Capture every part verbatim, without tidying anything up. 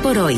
por hoy.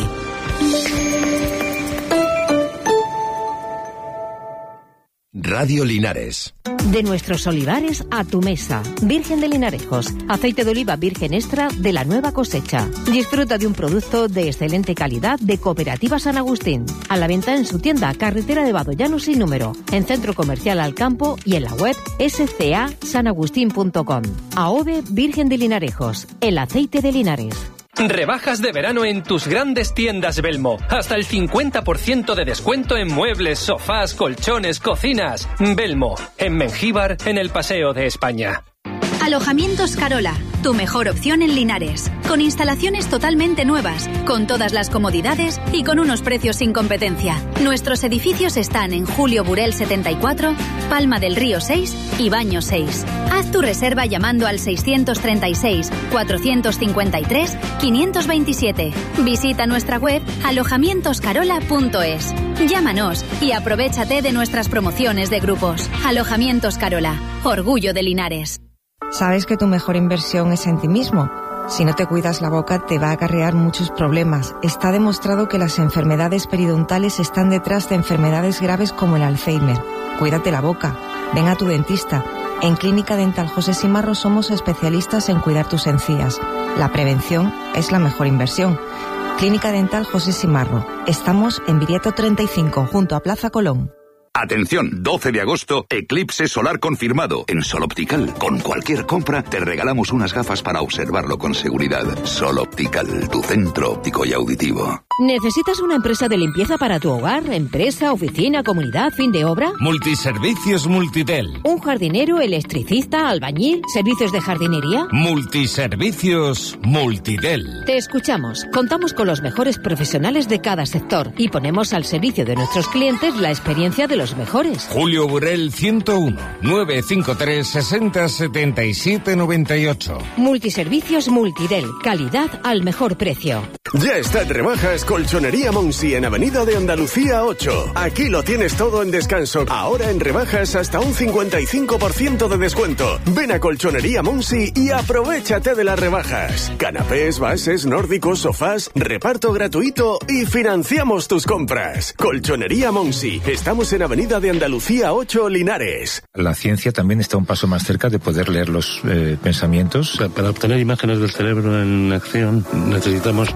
Radio Linares. De nuestros olivares a tu mesa. Virgen de Linarejos. Aceite de oliva virgen extra de la nueva cosecha. Disfruta de un producto de excelente calidad de Cooperativa San Agustín. A la venta en su tienda Carretera de Badollano sin número. En Centro Comercial Alcampo y en la web s c a san agustín punto com. Aove Virgen de Linarejos. El aceite de Linares. Rebajas de verano en tus grandes tiendas Belmo. Hasta el cincuenta por ciento de descuento en muebles, sofás, colchones, cocinas. Belmo, en Mengíbar, en el Paseo de España. Alojamientos Carola, tu mejor opción en Linares. Con instalaciones totalmente nuevas, con todas las comodidades y con unos precios sin competencia. Nuestros edificios están en Julio Burel setenta y cuatro, Palma del Río seis y Baño seis. Haz tu reserva llamando al seiscientos treinta y seis, cuatrocientos cincuenta y tres, quinientos veintisiete. Visita nuestra web alojamientos carola punto es. Llámanos y aprovéchate de nuestras promociones de grupos. Alojamientos Carola, orgullo de Linares. Sabes que tu mejor inversión es en ti mismo. Si no te cuidas la boca te va a acarrear muchos problemas. Está demostrado que las enfermedades periodontales están detrás de enfermedades graves como el Alzheimer. Cuídate la boca. Ven a tu dentista. En Clínica Dental José Simarro somos especialistas en cuidar tus encías. La prevención es la mejor inversión. Clínica Dental José Simarro. Estamos en Viriato treinta y cinco, junto a Plaza Colón. Atención, doce de agosto, eclipse solar confirmado. En Sol Optical, con cualquier compra, te regalamos unas gafas para observarlo con seguridad. Sol Optical, tu centro óptico y auditivo. ¿Necesitas una empresa de limpieza para tu hogar, empresa, oficina, comunidad, fin de obra? Multiservicios Multitel. ¿Un jardinero, electricista, albañil, servicios de jardinería? Multiservicios Multitel. Te escuchamos. Contamos con los mejores profesionales de cada sector y ponemos al servicio de nuestros clientes la experiencia de los mejores. Julio Burel ciento uno, nueve cinco tres, sesenta, setenta y siete, noventa y ocho. Multiservicios Multitel. Calidad al mejor precio. Ya está en rebajas Colchonería Monsi en Avenida de Andalucía ocho. Aquí lo tienes todo en descanso. Ahora en rebajas hasta un cincuenta y cinco por ciento de descuento. Ven a Colchonería Monsi y aprovéchate de las rebajas. Canapés, bases, nórdicos, sofás, reparto gratuito y financiamos tus compras. Colchonería Monsi. Estamos en Avenida de Andalucía ocho, Linares. La ciencia también está un paso más cerca de poder leer los eh, pensamientos. Para obtener imágenes del cerebro en acción necesitamos...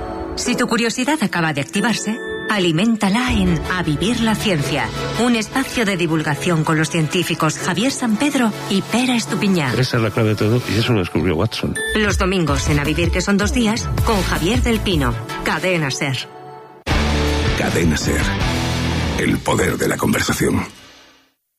Si tu curiosidad acaba de activarse, aliméntala en A Vivir la Ciencia, un espacio de divulgación con los científicos Javier Sampedro y Pera Estupiñán. Esa es la clave de todo y eso lo descubrió Watson. Los domingos en A Vivir, que son dos días, con Javier del Pino. Cadena SER. Cadena SER. El poder de la conversación.